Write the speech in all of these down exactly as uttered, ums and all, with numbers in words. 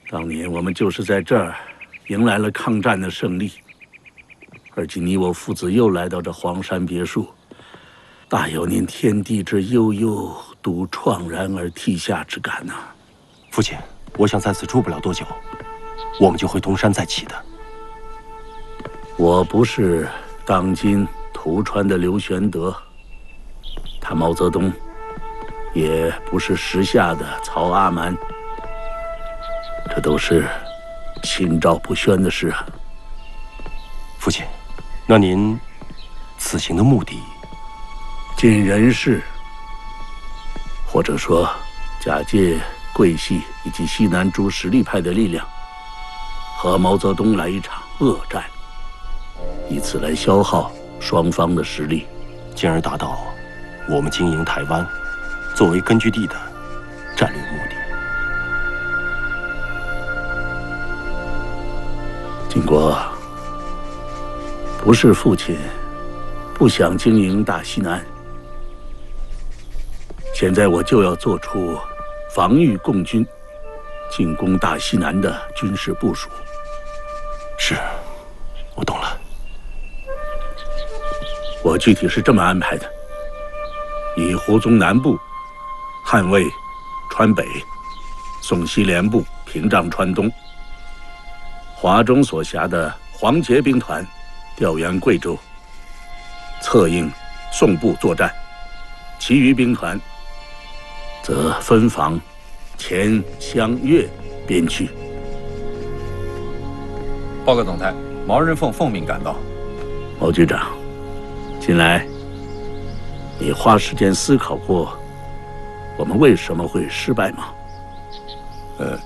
当年我们就是在这儿迎来了抗战的胜利，而今你我父子又来到这黄山别墅，大有念天地之悠悠，独怆然而涕下之感呐、啊。 父亲，我想在此住不了多久，我们就会东山再起的。 我不是当今屠川的刘玄德，他毛泽东，也不是时下的曹阿瞒。这都是心照不宣的事啊。 父亲，那您此行的目的？ 尽人事，或者说假借桂系以及西南诸实力派的力量，和毛泽东来一场恶战，以此来消耗双方的实力， 进而达到我们经营台湾作为根据地的战略目的。 经过，不是父亲不想经营大西南，现在我就要做出防御共军、进攻大西南的军事部署。 是，我懂了。 我具体是这么安排的：以胡宗南部捍卫川北，宋希濂部屏障川东。华中所辖的黄捷兵团调援贵州，策应宋部作战；其余兵团则分防黔湘粤边区。 报告总裁，毛人凤奉命赶到。 毛局长，近来你花时间思考过我们为什么会失败吗？ 呃。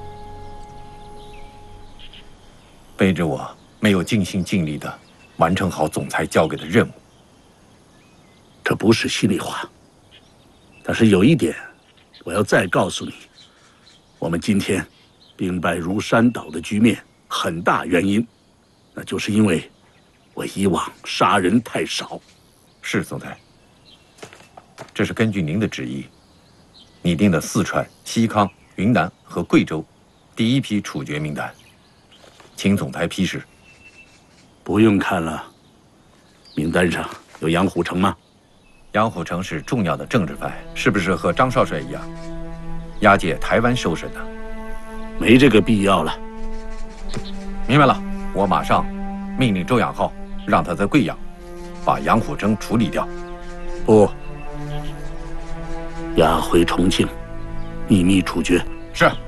背着我没有尽心尽力的完成好总裁交给的任务。 这不是心里话，但是有一点我要再告诉你，我们今天兵败如山倒的局面很大原因，那就是因为我以往杀人太少。 是总裁，这是根据您的旨意拟定的四川、西康、云南和贵州第一批处决名单，请总裁批示。 不用看了，名单上有杨虎城吗？ 杨虎城是重要的政治犯，是不是和张少帅一样，押解台湾受审的？ 没这个必要了。 明白了，我马上命令周养浩让他在贵阳把杨虎城处理掉。 不，押回重庆，秘密处决。 是。